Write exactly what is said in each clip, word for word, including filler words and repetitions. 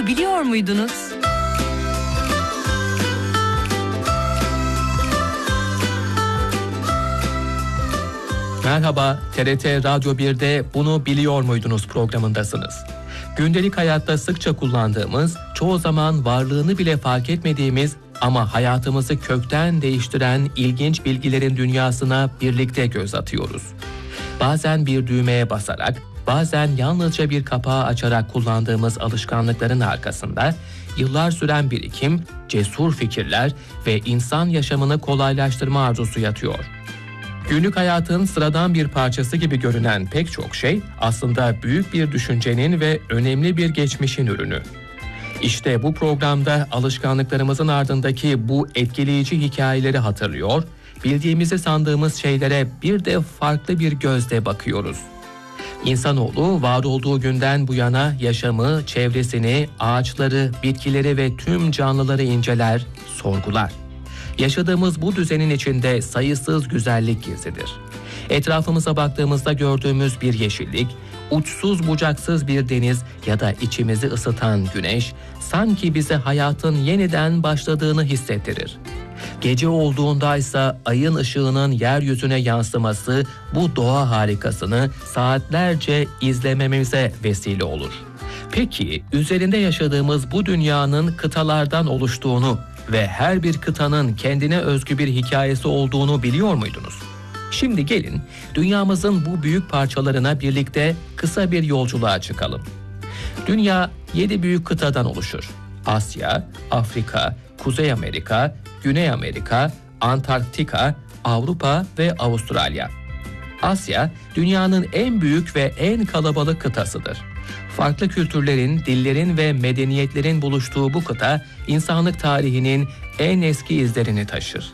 Bunu biliyor muydunuz? Merhaba, T R T Radyo bir'de Bunu Biliyor Muydunuz programındasınız. Gündelik hayatta sıkça kullandığımız, çoğu zaman varlığını bile fark etmediğimiz ama hayatımızı kökten değiştiren ilginç bilgilerin dünyasına birlikte göz atıyoruz. Bazen bir düğmeye basarak, bazen yalnızca bir kapağı açarak kullandığımız alışkanlıkların arkasında yıllar süren birikim, cesur fikirler ve insan yaşamını kolaylaştırma arzusu yatıyor. Günlük hayatın sıradan bir parçası gibi görünen pek çok şey aslında büyük bir düşüncenin ve önemli bir geçmişin ürünü. İşte bu programda alışkanlıklarımızın ardındaki bu etkileyici hikayeleri hatırlıyor, bildiğimizi sandığımız şeylere bir de farklı bir gözle bakıyoruz. İnsanoğlu var olduğu günden bu yana yaşamı, çevresini, ağaçları, bitkileri ve tüm canlıları inceler, sorgular. Yaşadığımız bu düzenin içinde sayısız güzellik gizlidir. Etrafımıza baktığımızda gördüğümüz bir yeşillik, uçsuz bucaksız bir deniz ya da içimizi ısıtan güneş, sanki bize hayatın yeniden başladığını hissettirir. Gece olduğundaysa ayın ışığının yeryüzüne yansıması bu doğa harikasını saatlerce izlememize vesile olur. Peki, üzerinde yaşadığımız bu dünyanın kıtalardan oluştuğunu ve her bir kıtanın kendine özgü bir hikayesi olduğunu biliyor muydunuz? Şimdi gelin dünyamızın bu büyük parçalarına birlikte kısa bir yolculuğa çıkalım. Dünya yedi büyük kıtadan oluşur. Asya, Afrika, Kuzey Amerika, Güney Amerika, Antarktika, Avrupa ve Avustralya. Asya, dünyanın en büyük ve en kalabalık kıtasıdır. Farklı kültürlerin, dillerin ve medeniyetlerin buluştuğu bu kıta, insanlık tarihinin en eski izlerini taşır.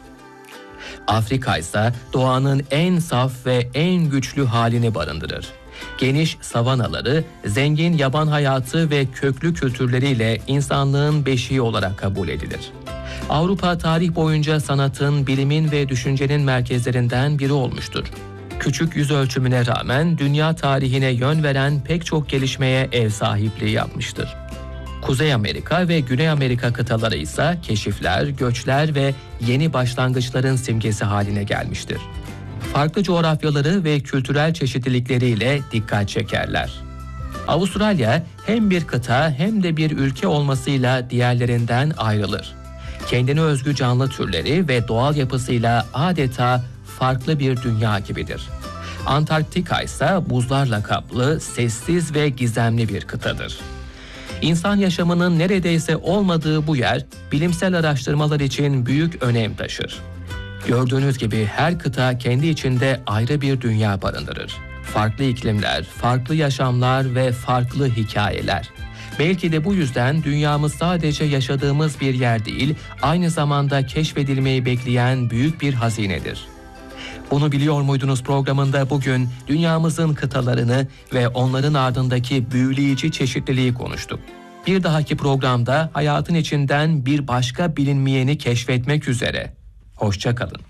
Afrika ise doğanın en saf ve en güçlü halini barındırır. Geniş savanaları, zengin yaban hayatı ve köklü kültürleriyle insanlığın beşiği olarak kabul edilir. Avrupa tarih boyunca sanatın, bilimin ve düşüncenin merkezlerinden biri olmuştur. Küçük yüz ölçümüne rağmen dünya tarihine yön veren pek çok gelişmeye ev sahipliği yapmıştır. Kuzey Amerika ve Güney Amerika kıtaları ise keşifler, göçler ve yeni başlangıçların simgesi haline gelmiştir. Farklı coğrafyaları ve kültürel çeşitlilikleriyle dikkat çekerler. Avustralya hem bir kıta hem de bir ülke olmasıyla diğerlerinden ayrılır. Kendine özgü canlı türleri ve doğal yapısıyla adeta farklı bir dünya gibidir. Antarktika ise buzlarla kaplı, sessiz ve gizemli bir kıtadır. İnsan yaşamının neredeyse olmadığı bu yer, bilimsel araştırmalar için büyük önem taşır. Gördüğünüz gibi her kıta kendi içinde ayrı bir dünya barındırır. Farklı iklimler, farklı yaşamlar ve farklı hikayeler. Belki de bu yüzden dünyamız sadece yaşadığımız bir yer değil, aynı zamanda keşfedilmeyi bekleyen büyük bir hazinedir. Bunu Biliyor Muydunuz programında bugün dünyamızın kıtalarını ve onların ardındaki büyüleyici çeşitliliği konuştuk. Bir dahaki programda hayatın içinden bir başka bilinmeyeni keşfetmek üzere. Hoşça kalın.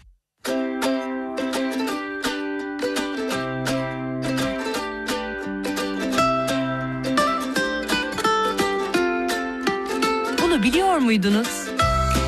Bunu biliyor muydunuz?